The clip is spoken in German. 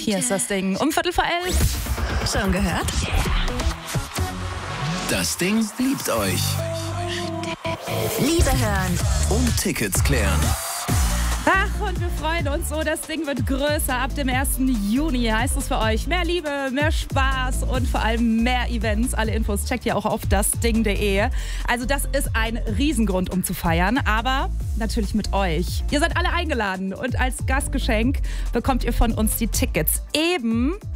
Hier ist das Ding um 11:15. Schon gehört? Das Ding liebt euch. Liebe hören. Und Tickets klären. Ach, und wir freuen uns so, das Ding wird größer. Ab dem 1. Juni heißt es für euch mehr Liebe, mehr Spaß und vor allem mehr Events. Alle Infos checkt ihr auch auf dasding.de. Also das ist ein Riesengrund, um zu feiern, aber natürlich mit euch. Ihr seid alle eingeladen und als Gastgeschenk bekommt ihr von uns die Tickets eben